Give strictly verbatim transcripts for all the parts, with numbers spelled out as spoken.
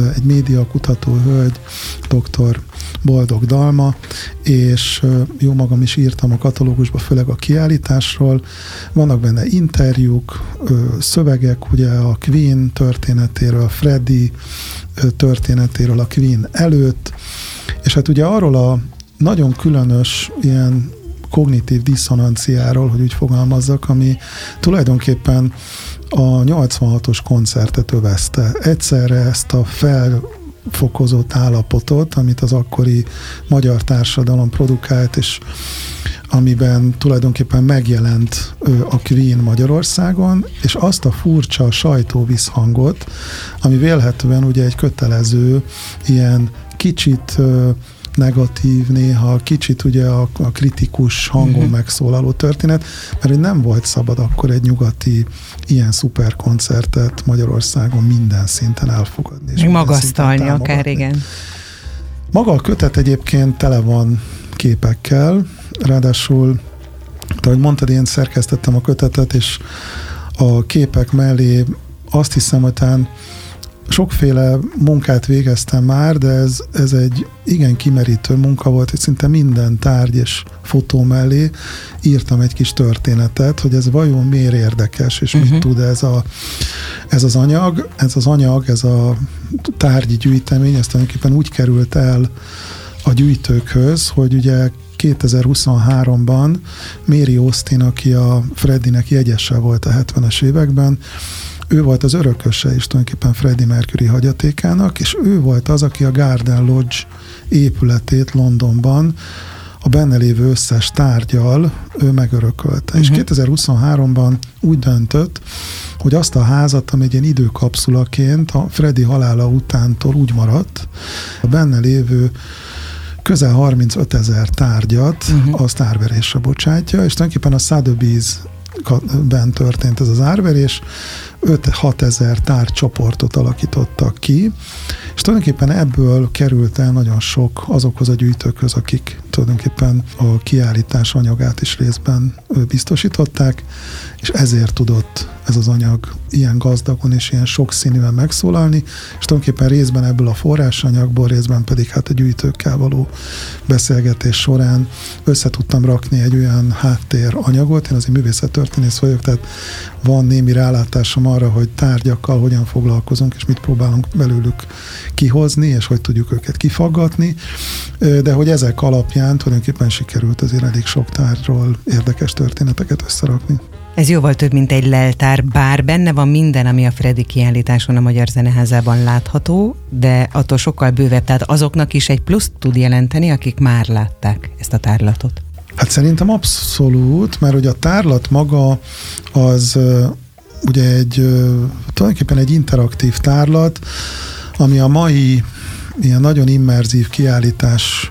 egy médiakutató hölgy, doktor Boldog Dalma, és jó magam is írtam a katalógusba, főleg a kiállításról. Vannak benne interjúk, szövegek, ugye a Queen történetéről, Freddie történetéről a Queen előtt, és hát ugye arról a nagyon különös ilyen kognitív diszonanciáról, hogy úgy fogalmazzak, ami tulajdonképpen a nyolcvanhatos koncertet övezte. Egyszerre ezt a felfokozott állapotot, amit az akkori magyar társadalom produkált, és amiben tulajdonképpen megjelent a Queen Magyarországon, és azt a furcsa sajtóvízhangot, ami vélhetően ugye egy kötelező, ilyen kicsit negatív, néha kicsit ugye a, a kritikus hangon uh-huh. megszólaló történet, mert hogy nem volt szabad akkor egy nyugati ilyen szuperkoncertet Magyarországon minden szinten elfogadni. Még magasztalni akár, igen. Maga a kötet egyébként tele van képekkel, ráadásul, ahogy mondtad, én szerkesztettem a kötetet, és a képek mellé azt hiszem, hogy talán sokféle munkát végeztem már, de ez, ez egy igen kimerítő munka volt, hogy szinte minden tárgy és fotó mellé írtam egy kis történetet, hogy ez vajon miért érdekes, és uh-huh. mit tud ez, a, ez az anyag. Ez az anyag, ez a tárgyi gyűjtemény, ez tulajdonképpen úgy került el a gyűjtőkhöz, hogy ugye kétezer-huszonháromban Mary Austin, aki a Freddynek jegyese volt a hetvenes években, ő volt az örököse is tulajdonképpen Freddie Mercury hagyatékának, és ő volt az, aki a Garden Lodge épületét Londonban a benne lévő összes tárgyal ő megörökölte. Uh-huh. És kétezer-huszonháromban úgy döntött, hogy azt a házat, ami egy ilyen időkapszulaként a Freddie halála utántól úgy maradt, a benne lévő közel harmincötezer tárgyat uh-huh. azt árverésre bocsátja, és tulajdonképpen a Sotheby's ben történt ez az árverés, öt-hat ezer tárgycsoportot alakítottak ki, és tulajdonképpen ebből került el nagyon sok azokhoz a gyűjtőkhöz, akik tulajdonképpen a kiállítás anyagát is részben biztosították, és ezért tudott ez az anyag ilyen gazdagon és ilyen sokszínűen megszólalni, és tulajdonképpen részben ebből a forrásanyagból, részben pedig hát a gyűjtőkkel való beszélgetés során össze tudtam rakni egy olyan háttéranyagot. Én azért művészettörténész vagyok, tehát van némi rálátásom arra, hogy tárgyakkal hogyan foglalkozunk, és mit próbálunk belőlük kihozni, és hogy tudjuk őket kifaggatni, de hogy ezek alapján tulajdonképpen sikerült azért elég sok tárgyról érdekes történeteket összerakni. Ez jóval több, mint egy leltár, bár benne van minden, ami a Freddie kiállításon a Magyar Zeneházában látható, de attól sokkal bővebb, tehát azoknak is egy pluszt tud jelenteni, akik már látták ezt a tárlatot. Hát szerintem abszolút, mert ugye a tárlat maga az ugye egy tulajdonképpen egy interaktív tárlat, ami a mai ilyen nagyon immerzív kiállítás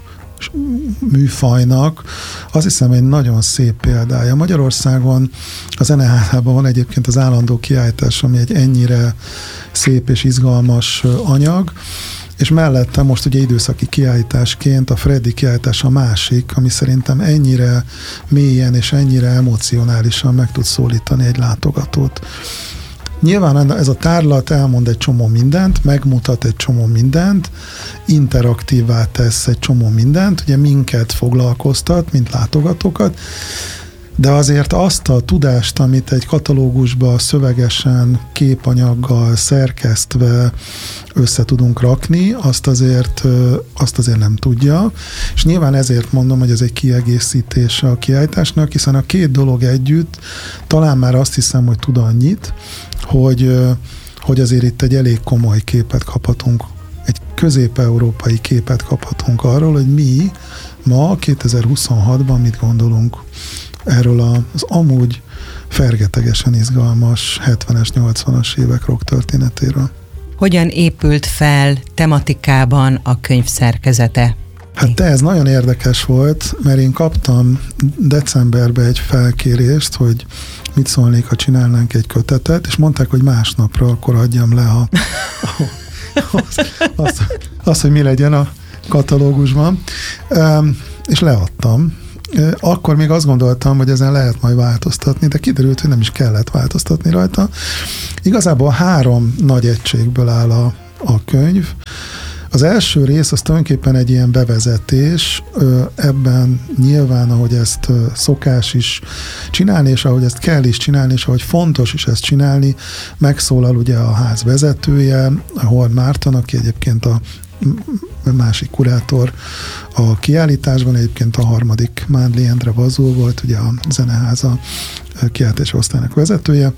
műfajnak azt hiszem egy nagyon szép példája. Magyarországon a Zeneházában van egyébként az állandó kiállítás, ami egy ennyire szép és izgalmas anyag, és mellette most ugye időszaki kiállításként a Freddie kiállítás a másik, ami szerintem ennyire mélyen és ennyire emocionálisan meg tud szólítani egy látogatót. Nyilván ez a tárlat elmond egy csomó mindent, megmutat egy csomó mindent, interaktívvá tesz egy csomó mindent, ugye minket foglalkoztat, mint látogatókat, de azért azt a tudást, amit egy katalógusba szövegesen, képanyaggal szerkesztve össze tudunk rakni, azt azért, azt azért nem tudja, és nyilván ezért mondom, hogy ez egy kiegészítése a kiállításnak, hiszen a két dolog együtt talán már azt hiszem, hogy tud annyit, hogy, hogy azért itt egy elég komoly képet kaphatunk, egy közép-európai képet kaphatunk arról, hogy mi ma kétezer-huszonhatban mit gondolunk erről az amúgy fergetegesen izgalmas hetvenes, nyolcvanas évek rock történetéről. Hogyan épült fel tematikában a könyv szerkezete? Hát te, ez nagyon érdekes volt, mert én kaptam decemberben egy felkérést, hogy mit szólnék, ha csinálnánk egy kötetet, és mondták, hogy másnapra akkor adjam le a, a, azt, azt, azt, hogy mi legyen a katalógusban. Um, és leadtam. Akkor még azt gondoltam, hogy ezen lehet majd változtatni, de kiderült, hogy nem is kellett változtatni rajta. Igazából három nagy egységből áll a, a könyv. Az első rész az tulajdonképpen egy ilyen bevezetés, ebben nyilván, ahogy ezt szokás is csinálni, és ahogy ezt kell is csinálni, és ahogy fontos is ezt csinálni, megszólal ugye a ház vezetője, Horn Márton, aki egyébként a másik kurátor a kiállításban, egyébként a harmadik Mádli Endre Vazul volt, ugye a Zeneháza kiállítási osztálynak vezetője,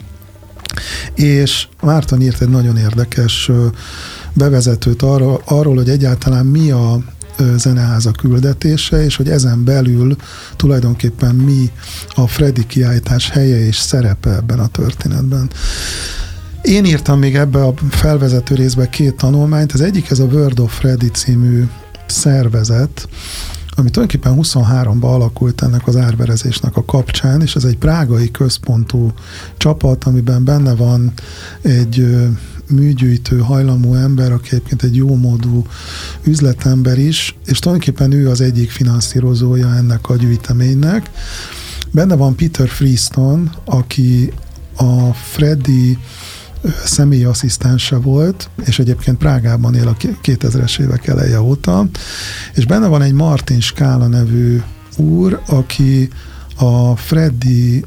és Márton írt egy nagyon érdekes bevezetőt arra, arról, hogy egyáltalán mi a Zeneháza küldetése, és hogy ezen belül tulajdonképpen mi a Freddy kiállítás helye és szerepe ebben a történetben. Én írtam még ebbe a felvezető részbe két tanulmányt, az egyik ez a World of Freddy című szervezet, ami tulajdonképpen huszonháromban alakult ennek az árverezésnek a kapcsán, és ez egy prágai központú csapat, amiben benne van egy műgyűjtő hajlamú ember, aki egyébként egy jómódú üzletember is, és tulajdonképpen ő az egyik finanszírozója ennek a gyűjteménynek. Benne van Peter Freestone, aki a Freddy személyi asszisztense volt, és egyébként Prágában él a kétezres évek eleje óta, és benne van egy Martin Skála nevű úr, aki a Freddy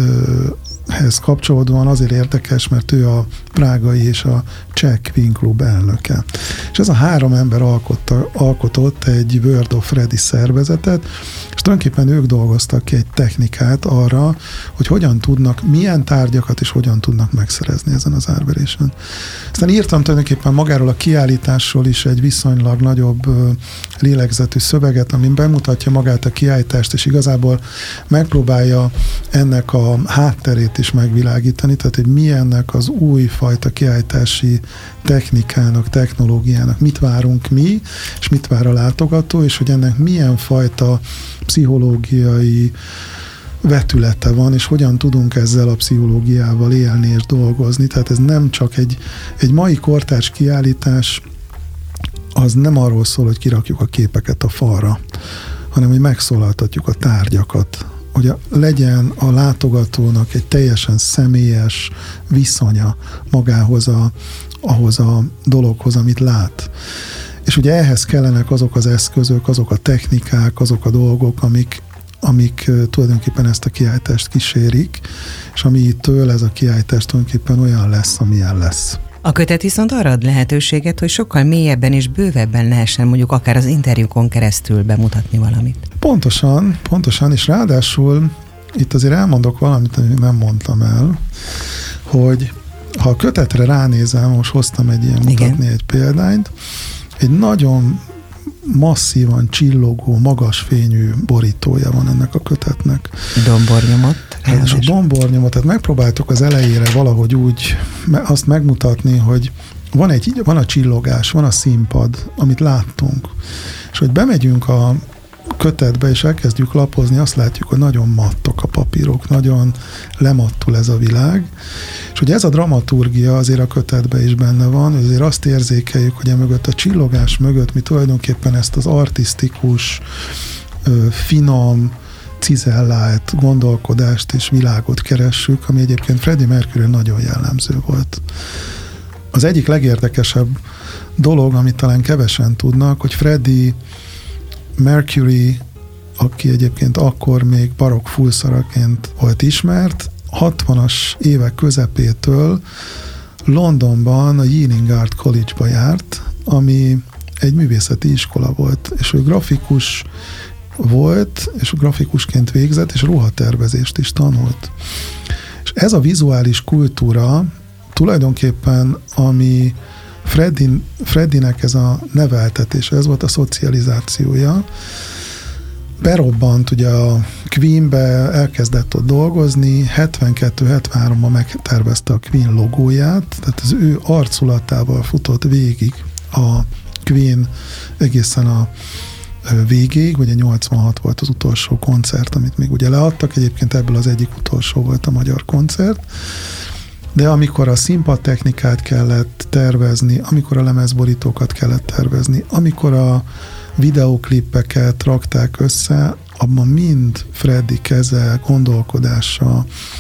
hez kapcsolódóan azért érdekes, mert ő a prágai és a Czech Queen Club elnöke. És ez a három ember alkotta, alkotott egy World of Freddy szervezetet, és tulajdonképpen ők dolgoztak ki egy technikát arra, hogy hogyan tudnak, milyen tárgyakat és hogyan tudnak megszerezni ezen az árverésen. Aztán írtam tulajdonképpen magáról a kiállításról is egy viszonylag nagyobb lélegzetű szöveget, amin bemutatja magát a kiállítást, és igazából megpróbálja ennek a hátterét is megvilágítani, tehát hogy milyennek az új fajta kiállítási technikának, technológiának, mit várunk mi, és mit vár a látogató, és hogy ennek milyen fajta pszichológiai vetülete van, és hogyan tudunk ezzel a pszichológiával élni és dolgozni. Tehát ez nem csak egy, egy mai kortárs kiállítás, az nem arról szól, hogy kirakjuk a képeket a falra, hanem hogy megszólaltatjuk a tárgyakat, hogy a, legyen a látogatónak egy teljesen személyes viszonya magához a, ahhoz a dologhoz, amit lát. És ugye ehhez kellenek azok az eszközök, azok a technikák, azok a dolgok, amik, amik tulajdonképpen ezt a kiállítást kísérik, és amitől ez a kiállítás tulajdonképpen olyan lesz, amilyen lesz. A kötet viszont arra ad lehetőséget, hogy sokkal mélyebben és bővebben lehessen mondjuk akár az interjúkon keresztül bemutatni valamit. Pontosan, pontosan, és ráadásul itt azért elmondok valamit, amit nem mondtam el, hogy ha a kötetre ránézem, most hoztam egy ilyen mutatni Igen. egy példányt, egy nagyon masszívan csillogó, magas fényű borítója van ennek a kötetnek. Dombornyomot. Hát, és a dombornyomot, tehát megpróbáltuk az elejére valahogy úgy azt megmutatni, hogy van, egy, van a csillogás, van a színpad, amit láttunk. És hogy bemegyünk a kötetbe, és elkezdjük lapozni, azt látjuk, hogy nagyon mattok a papírok, nagyon lemattul ez a világ. És hogy ez a dramaturgia azért a kötetben is benne van, azért azt érzékeljük, hogy emögött a csillogás mögött mi tulajdonképpen ezt az artisztikus, finom, cizellált gondolkodást és világot keressük, ami egyébként Freddie Mercury nagyon jellemző volt. Az egyik legérdekesebb dolog, amit talán kevesen tudnak, hogy Freddie Mercury, aki egyébként akkor még barokk fulszaraként volt ismert, hatvanas évek közepétől Londonban a Ealing Art College-ba járt, ami egy művészeti iskola volt, és ő grafikus volt, és grafikusként végzett, és ruhatervezést is tanult. És ez a vizuális kultúra tulajdonképpen, ami Freddie, Freddynek ez a neveltetése, ez volt a szocializációja. Berobbant ugye a Queenbe, elkezdett ott dolgozni, hetvenkettő hetvenháromban megtervezte a Queen logóját, tehát az ő arculatával futott végig a Queen egészen a végéig, ugye nyolcvanhat volt az utolsó koncert, amit még ugye leadtak, egyébként ebből az egyik utolsó volt a magyar koncert, de amikor a színpadtechnikát kellett tervezni, amikor a lemezborítókat kellett tervezni, amikor a videóklippeket rakták össze, abban mind Freddy keze, gondolkodása,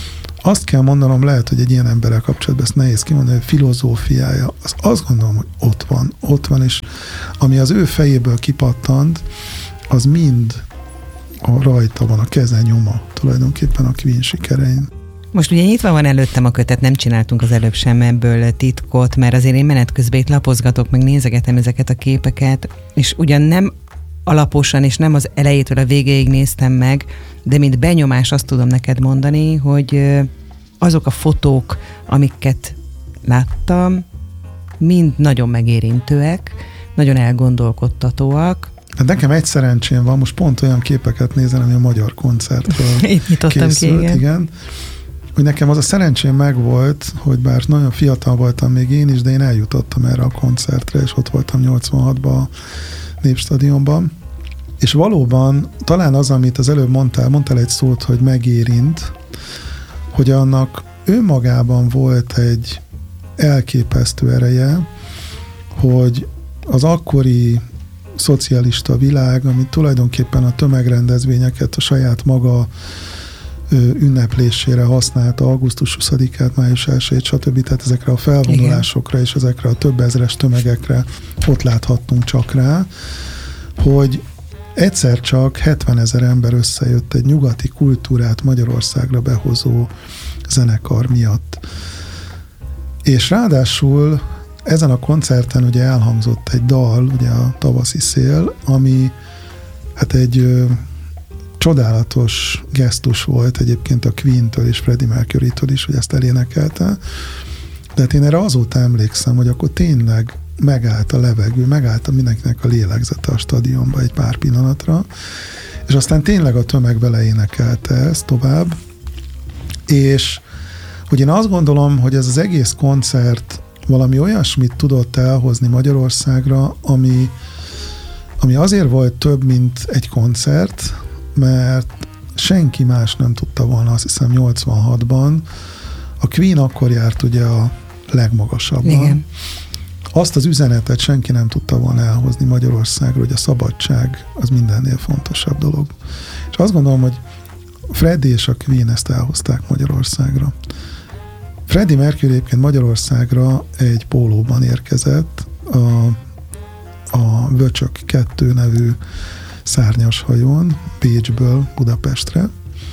azt kell mondanom, lehet, hogy egy ilyen emberrel kapcsolatban ezt nehéz kimondani, hogy filozófiája, az azt gondolom, hogy ott van, ott van, és ami az ő fejéből kipattant, az mind a rajta van, a keze nyoma tulajdonképpen a Queen sikerein. Most ugye nyitva van előttem a kötet, nem csináltunk az előbb sem ebből titkot, mert azért én menet közben itt lapozgatok, meg nézegetem ezeket a képeket, és ugyan nem alaposan, és nem az elejétől a végéig néztem meg, de mint benyomás azt tudom neked mondani, hogy azok a fotók, amiket láttam, mind nagyon megérintőek, nagyon elgondolkodtatóak. Hát nekem egy szerencsém van, most pont olyan képeket nézem, ami a magyar koncertről Itt nyitottam készült, ki, igen. igen. Hogy nekem az a szerencsém megvolt, hogy bár nagyon fiatal voltam még én is, de én eljutottam erre a koncertre, és ott voltam nyolcvanhatban a Népstadionban. És valóban talán az, amit az előbb mondtál, mondtál egy szót, hogy megérint, hogy annak önmagában volt egy elképesztő ereje, hogy az akkori szocialista világ, ami tulajdonképpen a tömegrendezvényeket a saját maga ünneplésére használta, augusztus huszadikát, május elsejét, stb. Tehát ezekre a felvonulásokra és ezekre a több ezres tömegekre ott láthattunk csak rá, hogy egyszer csak hetvenezer ember összejött egy nyugati kultúrát Magyarországra behozó zenekar miatt. És ráadásul ezen a koncerten ugye elhangzott egy dal, ugye a Tavaszi szél, ami hát egy ö, csodálatos gesztus volt egyébként a Queen-től és Freddie Mercury-től is, hogy ezt elénekelte. De hát én erre azóta emlékszem, hogy akkor tényleg megállt a levegő, megállt mindenkinek a lélegzete a stadionba egy pár pillanatra, és aztán tényleg a tömeg vele énekelte ezt tovább, és hogy én azt gondolom, hogy ez az egész koncert valami olyasmit tudott elhozni Magyarországra, ami, ami azért volt több, mint egy koncert, mert senki más nem tudta volna, azt hiszem nyolcvanhatban. A Queen akkor járt ugye a legmagasabban. Igen. Azt az üzenetet senki nem tudta volna elhozni Magyarországra, hogy a szabadság az mindennél fontosabb dolog. És azt gondolom, hogy Freddie és a Queen ezt elhozták Magyarországra. Freddie Mercury egyébként Magyarországra egy pólóban érkezett, a, a Vöcsök kettő nevű szárnyas hajón, Bécsből Budapestre.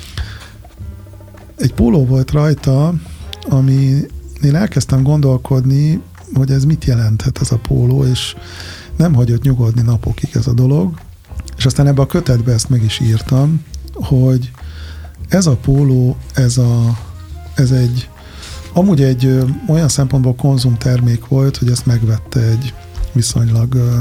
Egy póló volt rajta, ami én elkezdtem gondolkodni, hogy ez mit jelenthet ez a póló, és nem hagyott nyugodni napokig ez a dolog. És aztán ebbe a kötetbe ezt meg is írtam, hogy ez a póló, ez, a, ez egy amúgy egy ö, olyan szempontból konzumtermék volt, hogy ezt megvette egy viszonylag ö,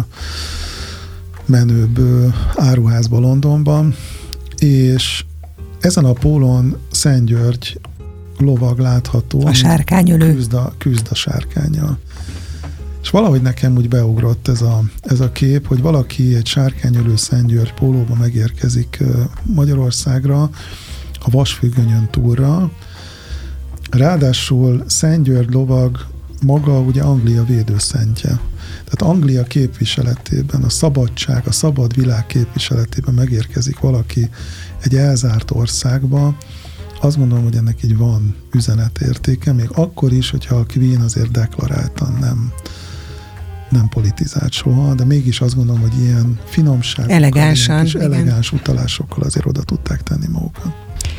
menőbb ö, áruházba Londonban, és ezen a pólón Szent György lovag látható. A sárkányölő. Küzd a, küzd a sárkánnyal. És valahogy nekem úgy beugrott ez a, ez a kép, hogy valaki egy sárkányölő Szent György pólóba megérkezik ö, Magyarországra a Vasfüggönyön túlra. Ráadásul Szent György lovag maga ugye Anglia védőszentje. Tehát Anglia képviseletében, a szabadság, a szabad világ képviseletében megérkezik valaki egy elzárt országba, azt gondolom, hogy ennek így van üzenetértéke, még akkor is, hogyha a Queen azért deklaráltan nem, nem politizált soha, de mégis azt gondolom, hogy ilyen finomság, elegánsan, és elegáns utalásokkal azért oda tudták tenni magukat.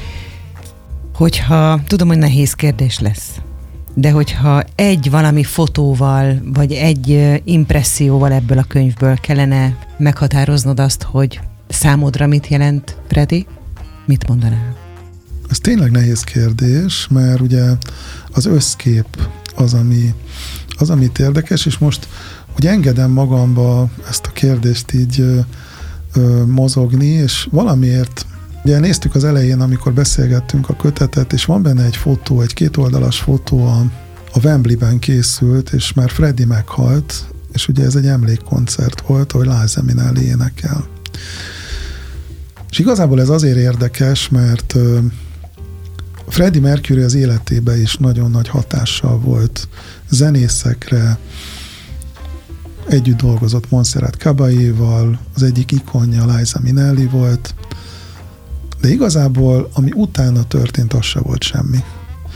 Hogyha, tudom, hogy nehéz kérdés lesz, de hogyha egy valami fotóval, vagy egy impresszióval ebből a könyvből kellene meghatároznod azt, hogy számodra mit jelent Freddy, mit mondanál? Ez tényleg nehéz kérdés, mert ugye az összkép az, ami, az, amit érdekes, és most ugye engedem magamba ezt a kérdést így ö, ö, mozogni, és valamiért ugye néztük az elején, amikor beszélgettünk a kötetet, és van benne egy fotó, egy kétoldalas fotó, a, a Wembleyben készült, és már Freddie meghalt, és ugye ez egy emlékkoncert volt, ahol Liza Minnelli énekel. És igazából ez azért érdekes, mert uh, Freddie Mercury az életében is nagyon nagy hatással volt zenészekre, együtt dolgozott Montserrat Caballé-val, az egyik ikonja Liza Minnelli volt, de igazából, ami utána történt, az se volt semmi.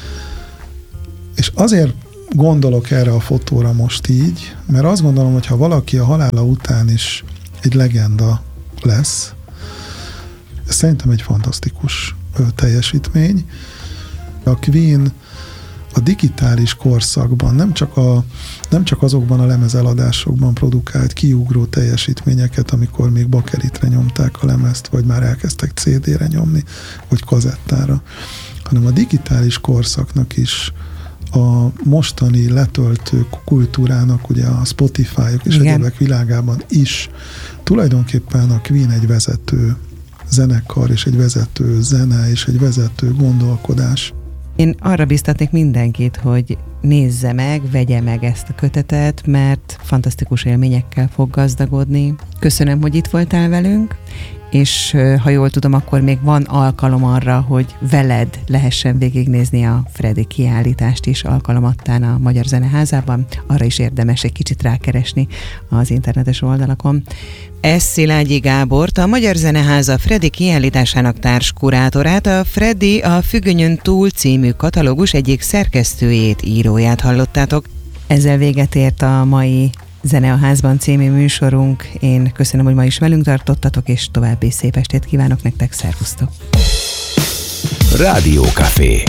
És azért gondolok erre a fotóra most így, mert azt gondolom, hogy ha valaki a halála után is egy legenda lesz, ez szerintem egy fantasztikus teljesítmény. A Queen a digitális korszakban nem csak, a, nem csak azokban a lemezeladásokban produkált kiugró teljesítményeket, amikor még bakelitre nyomták a lemezt, vagy már elkezdtek cé dére nyomni, vagy kazettára, hanem a digitális korszaknak is a mostani letöltő kultúrának, ugye a Spotify-ok és egyébek világában is tulajdonképpen a Queen egy vezető zenekar, és egy vezető zene, és egy vezető gondolkodás. Én arra biztatnék mindenkit, hogy nézze meg, vegye meg ezt a kötetet, mert fantasztikus élményekkel fog gazdagodni. Köszönöm, hogy itt voltál velünk, és ha jól tudom, akkor még van alkalom arra, hogy veled lehessen végignézni a Freddy kiállítást is alkalomattán a Magyar Zeneházában. Arra is érdemes egy kicsit rákeresni az internetes oldalakon. Ez Szilágyi Gábort, a Magyar Zeneháza Freddy kiállításának társkurátorát, a Freddy a Függönyön túl című katalógus egyik szerkesztőjét, íróját hallottátok. Ezzel véget ért a mai Zene a Házban című műsorunk. Én köszönöm, hogy ma is velünk tartottatok, és további szép estét kívánok nektek, szervusztok! Rádiókafé.